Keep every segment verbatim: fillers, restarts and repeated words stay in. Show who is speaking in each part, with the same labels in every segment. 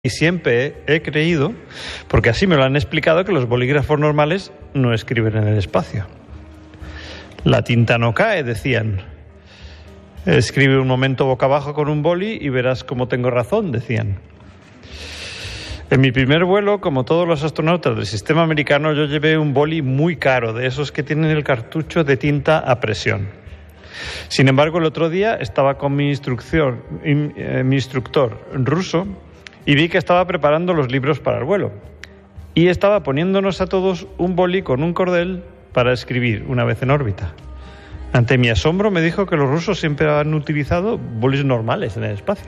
Speaker 1: Y siempre he, he creído, porque así me lo han explicado, que los bolígrafos normales no escriben en el espacio. La tinta no cae, decían. Escribe un momento boca abajo con un boli y verás cómo tengo razón, decían. En mi primer vuelo, como todos los astronautas del sistema americano, yo llevé un boli muy caro, de esos que tienen el cartucho de tinta a presión. Sin embargo, el otro día estaba con mi instructor, mi instructor ruso y vi que estaba preparando los libros para el vuelo. Y estaba poniéndonos a todos un boli con un cordel para escribir una vez en órbita. Ante mi asombro me dijo que los rusos siempre han utilizado bolis normales en el espacio.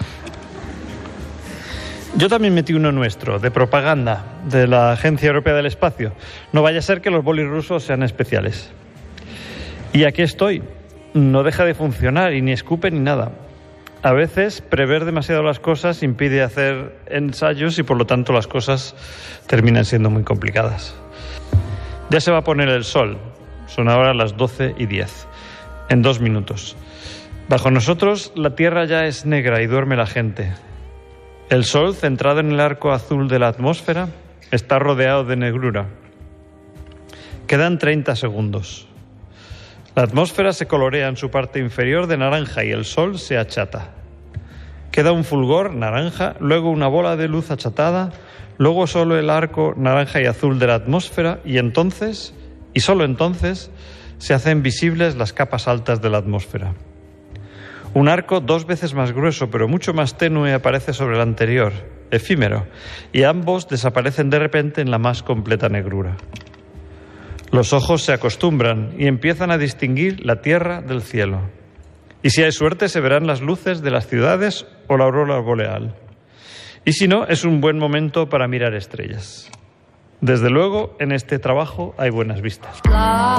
Speaker 1: Yo también metí uno nuestro, de propaganda, de la Agencia Europea del Espacio. No vaya a ser que los bolis rusos sean especiales. Y aquí estoy. No deja de funcionar y ni escupe ni nada. A veces prever demasiado las cosas impide hacer ensayos y por lo tanto las cosas terminan siendo muy complicadas. Ya se va a poner el sol. Son ahora las doce y diez. En dos minutos. Bajo nosotros la tierra ya es negra y duerme la gente. El sol, centrado en el arco azul de la atmósfera, está rodeado de negrura. Quedan treinta segundos. La atmósfera se colorea en su parte inferior de naranja y el sol se achata. Queda un fulgor naranja, luego una bola de luz achatada, luego solo el arco naranja y azul de la atmósfera y entonces, y solo entonces, se hacen visibles las capas altas de la atmósfera. Un arco dos veces más grueso pero mucho más tenue aparece sobre el anterior, efímero, y ambos desaparecen de repente en la más completa negrura. Los ojos se acostumbran y empiezan a distinguir la tierra del cielo. Y si hay suerte se verán las luces de las ciudades o la aurora boreal. Y si no, es un buen momento para mirar estrellas. Desde luego, en este trabajo hay buenas vistas.